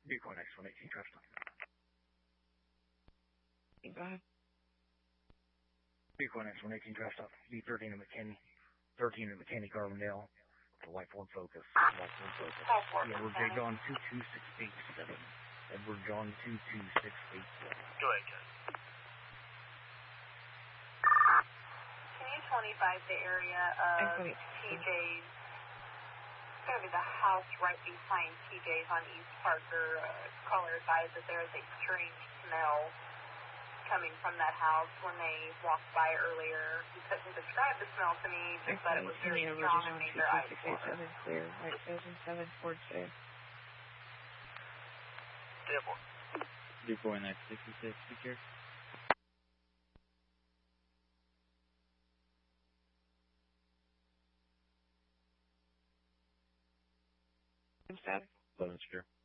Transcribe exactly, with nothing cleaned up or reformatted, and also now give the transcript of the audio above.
Decoy next one eighteen, traffic stop. Go ahead. Decoy next one eighteen, traffic stop. D thirteen to McKinney. thirteen to McKinney, Carbondale. To White Ford Focus. White Ford Focus. Yeah, Edward J. John two two six eight seven. Edward John two two six eight seven. Go ahead, guys. Can you twenty-five the area of T J's? It's going to be the house right behind T J's on East Parker. Uh, caller advised that there is a strange smell coming from that house when they walked by earlier. He couldn't describe the smell to me, just that it was very strong and made their eyes water. Clear, White Station seven, Ford two. Airport. Decoy next sixty-six, secure. Static. eleven secure.